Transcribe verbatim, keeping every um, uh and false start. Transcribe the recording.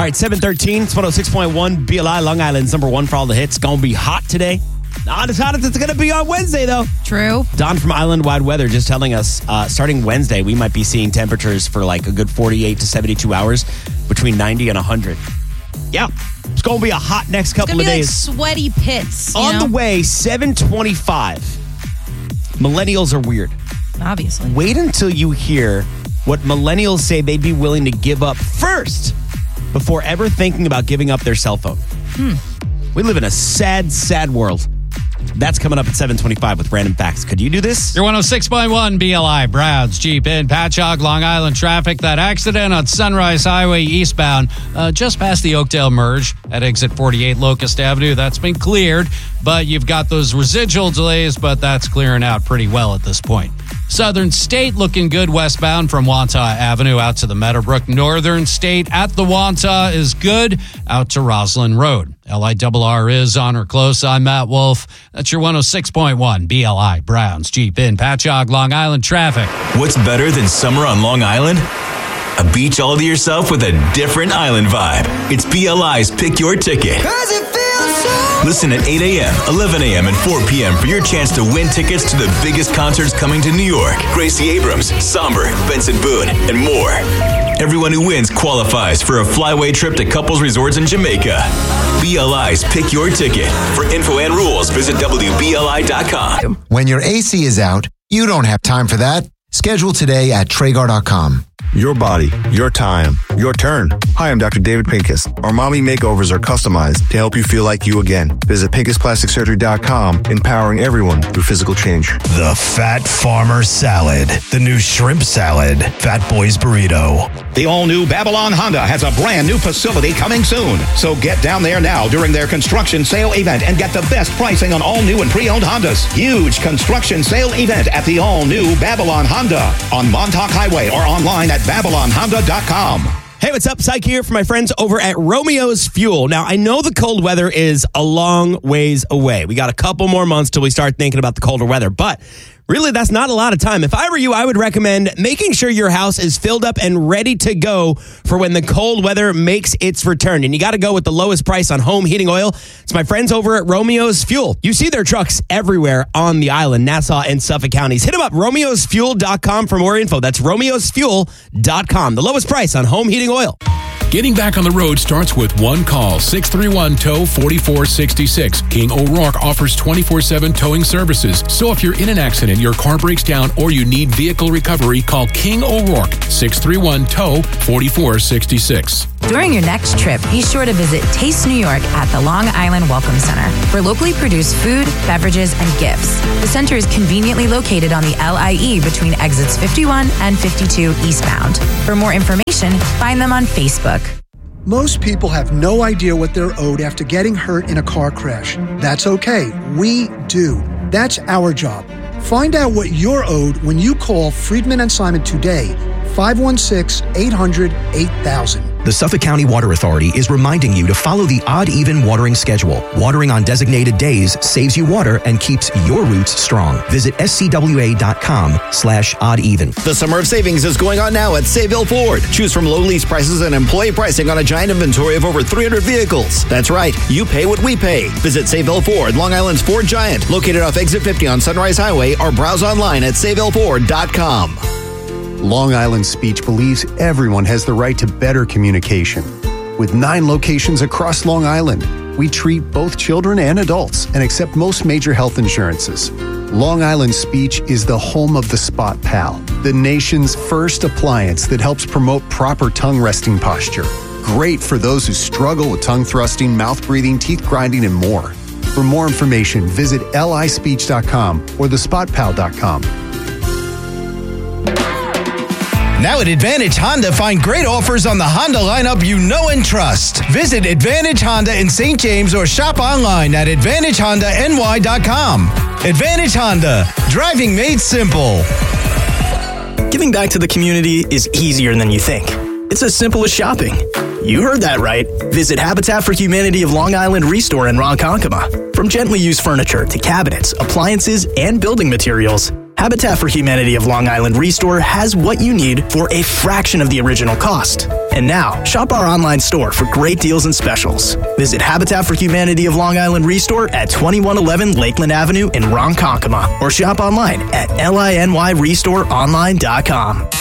right, seven thirteen, it's one oh six point one B L I, Long Island's number one for all the hits. Going to be hot today. Not as hot as it's going to be on Wednesday, though. True. Don from Island Wide Weather just telling us, uh, starting Wednesday, we might be seeing temperatures for like a good forty-eight to seventy-two hours between ninety and one hundred. Yeah, it's going to be a hot next couple it's of be days. Like sweaty pits. On know? the way, seven twenty-five. Millennials are weird. Obviously. Wait until you hear what millennials say they'd be willing to give up first before ever thinking about giving up their cell phone. Hmm. We live in a sad, sad world. That's coming up at seven twenty-five with Random Facts. Could you do this? Your one oh six point one B L I, Browns, Jeep in Patchogue, Long Island traffic. That accident on Sunrise Highway eastbound, uh, just past the Oakdale merge at exit forty-eight Locust Avenue. That's been cleared, but you've got those residual delays, but that's clearing out pretty well at this point. Southern State looking good westbound from Wantagh Avenue out to the Meadowbrook. Northern State at the Wantagh is good out to Roslyn Road. L I R R is on or close. I'm Matt Wolf. That's your one oh six point one B L I, Browns, Jeep in Patchogue, Long Island traffic. What's better than summer on Long Island? A beach all to yourself with a different island vibe. It's B L I's Pick Your Ticket. Listen at eight a.m., eleven a.m., and four p.m. for your chance to win tickets to the biggest concerts coming to New York. Gracie Abrams, Somber, Benson Boone, and more. Everyone who wins qualifies for a flyway trip to couples resorts in Jamaica. B L I's Pick Your Ticket. For info and rules, visit W B L I dot com. When your A C is out, you don't have time for that. Schedule today at Traeger dot com. Your body, your time, your turn. Hi, I'm Doctor David Pincus. Our mommy makeovers are customized to help you feel like you again. Visit Pincus Plastic Surgery dot com, empowering everyone through physical change. The Fat Farmer Salad. The new shrimp salad. Fat Boys Burrito. The all-new Babylon Honda has a brand new facility coming soon. So get down there now during their construction sale event and get the best pricing on all new and pre-owned Hondas. Huge construction sale event at the all-new Babylon Honda on Montauk Highway or online at Babylon Honda dot com. Hey, what's up? Psych here for my friends over at Romeo's Fuel. Now, I know the cold weather is a long ways away. We got a couple more months till we start thinking about the colder weather, but really, that's not a lot of time. If I were you, I would recommend making sure your house is filled up and ready to go for when the cold weather makes its return. And you got to go with the lowest price on home heating oil. It's my friends over at Romeo's Fuel. You see their trucks everywhere on the island, Nassau and Suffolk counties. Hit them up, Romeos Fuel dot com for more info. That's Romeos Fuel dot com. The lowest price on home heating oil. Getting back on the road starts with one call, six three one, T O W, four four six six. King O'Rourke offers twenty-four seven towing services. So if you're in an accident, your car breaks down, or you need vehicle recovery, call King O'Rourke, six three one, T O W, four four six six. During your next trip, be sure to visit Taste New York at the Long Island Welcome Center for locally produced food, beverages, and gifts. The center is conveniently located on the L I E between exits fifty-one and fifty-two eastbound. For more information, find them on Facebook. Most people have no idea what they're owed after getting hurt in a car crash. That's okay. We do. That's our job. Find out what you're owed when you call Friedman and Simon today, five one six, eight hundred, eight thousand. The Suffolk County Water Authority is reminding you to follow the odd-even watering schedule. Watering on designated days saves you water and keeps your roots strong. Visit S C W A dot com slash odd even. The summer of savings is going on now at Sayville Ford. Choose from low lease prices and employee pricing on a giant inventory of over three hundred vehicles. That's right, you pay what we pay. Visit Sayville Ford, Long Island's Ford Giant, located off exit fifty on Sunrise Highway, or browse online at sayville ford dot com. Long Island Speech believes everyone has the right to better communication. With nine locations across Long Island, we treat both children and adults and accept most major health insurances. Long Island Speech is the home of the Spot Pal, the nation's first appliance that helps promote proper tongue resting posture. Great for those who struggle with tongue thrusting, mouth breathing, teeth grinding, and more. For more information, visit L I speech dot com or the spot pal dot com. Now at Advantage Honda, find great offers on the Honda lineup you know and trust. Visit Advantage Honda in Saint James or shop online at advantage honda n y dot com. Advantage Honda, driving made simple. Giving back to the community is easier than you think. It's as simple as shopping. You heard that right. Visit Habitat for Humanity of Long Island Restore in Ronkonkoma. From gently used furniture to cabinets, appliances, and building materials, Habitat for Humanity of Long Island Restore has what you need for a fraction of the original cost. And now, shop our online store for great deals and specials. Visit Habitat for Humanity of Long Island Restore at twenty-one eleven Lakeland Avenue in Ronkonkoma or shop online at liny restore online dot com.